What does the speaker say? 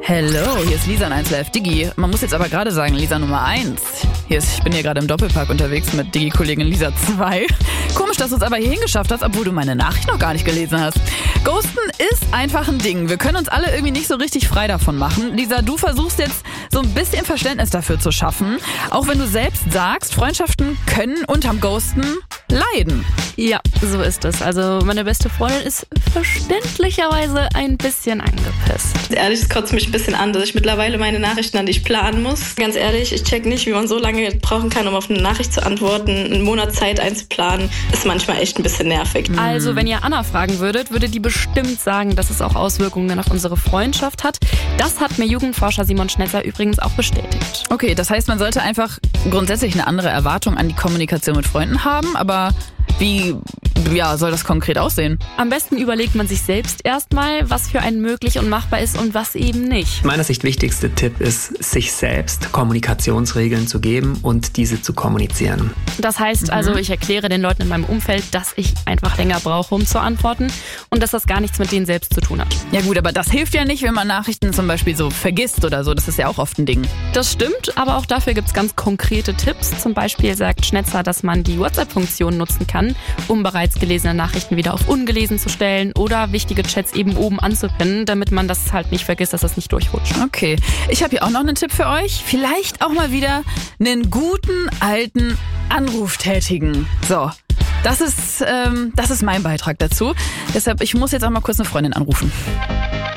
Hello, hier ist Lisa in 1 Live Digi. Man muss jetzt aber gerade sagen, Lisa Nummer 1. Ich bin hier gerade im Doppelpark unterwegs mit Digi-Kollegin Lisa 2. Komisch, dass du es aber hierhin geschafft hast, obwohl du meine Nachricht noch gar nicht gelesen hast. Ghosten ist einfach ein Ding. Wir können uns alle irgendwie nicht so richtig frei davon machen. Lisa, du versuchst jetzt so ein bisschen Verständnis dafür zu schaffen. Auch wenn du selbst sagst, Freundschaften können unterm Ghosten leiden. Ja, so ist es. Also meine beste Freundin ist verständlicherweise ein bisschen angepisst. Ehrlich, es kotzt mich ein bisschen an, dass ich mittlerweile meine Nachrichten an dich planen muss. Ganz ehrlich, ich check nicht, wie man so lange brauchen kann, um auf eine Nachricht zu antworten. Einen Monat Zeit einzuplanen, ist manchmal echt ein bisschen nervig. Also wenn ihr Anna fragen würdet, würde die bestimmt sagen, dass es auch Auswirkungen auf unsere Freundschaft hat. Das hat mir Jugendforscher Simon Schnetzer übrigens auch bestätigt. Okay, das heißt, man sollte einfach grundsätzlich eine andere Erwartung an die Kommunikation mit Freunden haben, aber wie soll das konkret aussehen? Am besten überlegt man sich selbst erstmal, was für einen möglich und machbar ist und was eben nicht. Aus meiner Sicht wichtigste Tipp ist, sich selbst Kommunikationsregeln zu geben und diese zu kommunizieren. Das heißt also, ich erkläre den Leuten in meinem Umfeld, dass ich einfach länger brauche, um zu antworten und dass das gar nichts mit denen selbst zu tun hat. Ja gut, aber das hilft ja nicht, wenn man Nachrichten zum Beispiel so vergisst oder so. Das ist ja auch oft ein Ding. Das stimmt, aber auch dafür gibt es ganz konkrete Tipps. Zum Beispiel sagt Schnetzer, dass man die WhatsApp-Funktion nutzen kann, um bereits gelesene Nachrichten wieder auf ungelesen zu stellen oder wichtige Chats eben oben anzupinnen, damit man das halt nicht vergisst, dass das nicht durchrutscht. Okay, ich habe hier auch noch einen Tipp für euch. Vielleicht auch mal wieder einen guten alten Anruf tätigen. So, das ist mein Beitrag dazu. Deshalb, ich muss jetzt auch mal kurz eine Freundin anrufen.